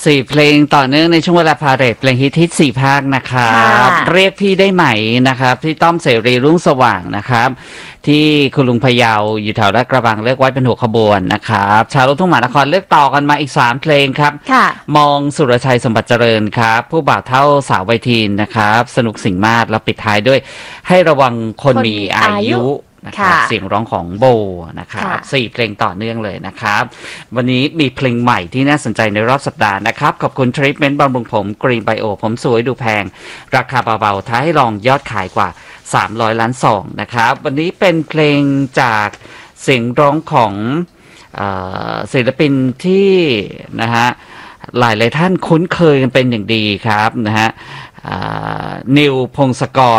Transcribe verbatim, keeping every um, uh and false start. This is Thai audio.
สี่เพลงต่อเนื่องในช่วงเวลาพาเหรดเพลงฮิตฮิตสี่ภาคนะครับเรียกพี่ได้ไหมนะครับที่ต้อมเสรีรุ่งสว่างนะครับที่คุณลุงพะเยาอยู่แถวลาดกระบังเลือกไว้เป็นหัวขบวนนะครับชาวลูกทุ่งมหานครเลือกต่อกันมาอีกสามเพลงครับมองสุรชัยสมบัติเจริญครับผู้บ่าวเท่าสาวไวทีนนะครับสนุกสิ่งมากแล้วปิดท้ายด้วยให้ระวังคนมีอายุนะครับเสียงร้องของโบนะครับสี่เพลงต่อเนื่องเลยนะครับวันนี้มีเพลงใหม่ที่น่าสนใจในรอบสัปดาห์นะครับขอบคุณทรีทเมนต์บำรุงผมกรีนไบโอผมสวยดูแพงราคาเบาๆท้าให้ลองยอดขายกว่าสามร้อยล้านซองนะครับวันนี้เป็นเพลงจากเสียงร้องของเอ่อศิลปินที่นะฮะหลายหลายท่านคุ้นเคยกันเป็นอย่างดีครับนะฮะนิวพงศก